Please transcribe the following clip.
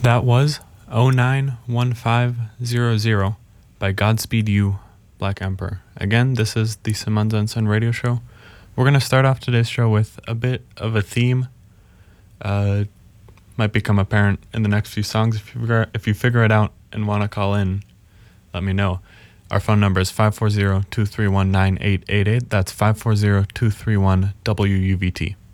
That was 091500 by Godspeed You, Black Emperor. Again, this is the Simanza and Son radio show. We're going to start off today's show with a bit of a theme. Might become apparent in the next few songs. If you figure it out and want to call in, let me know. Our phone number is 540-231-9888. That's 540-231-WUVT.